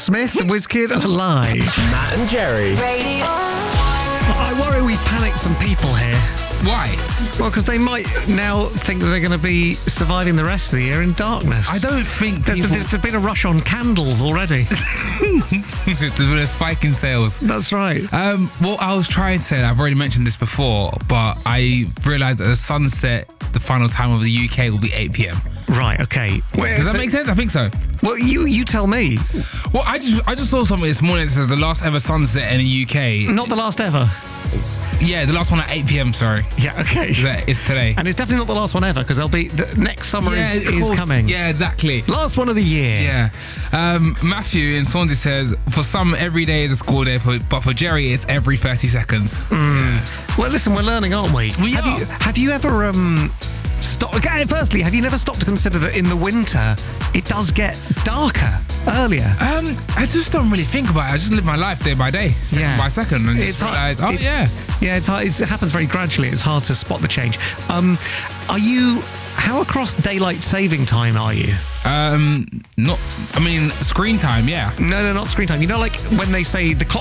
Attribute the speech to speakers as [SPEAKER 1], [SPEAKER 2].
[SPEAKER 1] Smith, Wizkid, Alive.
[SPEAKER 2] Matt and Jerry.
[SPEAKER 3] Radio.
[SPEAKER 1] I worry we've panicked some people here.
[SPEAKER 4] Why?
[SPEAKER 1] Well, because they might now think that they're going to be surviving the rest of the year in darkness.
[SPEAKER 4] I don't think
[SPEAKER 1] There's been a rush on candles already.
[SPEAKER 4] There's been a spike in sales.
[SPEAKER 1] That's right.
[SPEAKER 4] Well, I was trying to say, I've already mentioned this before, but I realised that the sunset, the final time of the UK will be 8 p.m.
[SPEAKER 1] Right, okay.
[SPEAKER 4] Does that make sense? I think so.
[SPEAKER 1] Well, you tell me.
[SPEAKER 4] Well, I just saw something this morning that says the last ever sunset in the UK.
[SPEAKER 1] Not the last ever.
[SPEAKER 4] Yeah, the last one at 8 p.m, sorry.
[SPEAKER 1] Yeah, okay.
[SPEAKER 4] It's today.
[SPEAKER 1] And it's definitely not the last one ever, because there'll be... The next summer is coming.
[SPEAKER 4] Yeah, exactly.
[SPEAKER 1] Last one of the year.
[SPEAKER 4] Yeah. Matthew in Swansea says, for some, every day is a school day, but for Jerry, it's every 30 seconds. Yeah.
[SPEAKER 1] Well, listen, we're learning, aren't we?
[SPEAKER 4] We are.
[SPEAKER 1] Have you ever... Firstly, have you never stopped to consider that in the winter it does get darker earlier?
[SPEAKER 4] I just don't really think about it. I just live my life day by day, second by second, and
[SPEAKER 1] It's
[SPEAKER 4] just realize,
[SPEAKER 1] Yeah, it's hard. It happens very gradually. It's hard to spot the change. How across daylight saving time are you?
[SPEAKER 4] screen time, yeah.
[SPEAKER 1] No, not screen time. You know, like when they say the clock